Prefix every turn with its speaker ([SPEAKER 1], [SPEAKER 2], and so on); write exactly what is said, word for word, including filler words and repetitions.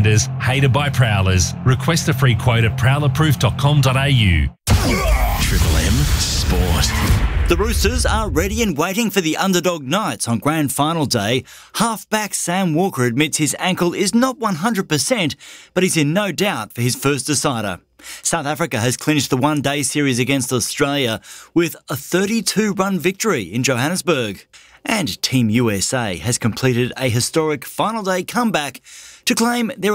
[SPEAKER 1] haters, hated by prowlers. Request a free quote at prowler proof dot com dot a u.
[SPEAKER 2] Triple M Sport.
[SPEAKER 3] The Roosters are ready and waiting for the underdog Knights on grand final day. Halfback Sam Walker admits his ankle is not one hundred percent, but he's in no doubt for his first decider. South Africa has clinched the one-day series against Australia with a thirty-two run victory in Johannesburg. And Team U S A has completed a historic final day comeback to claim their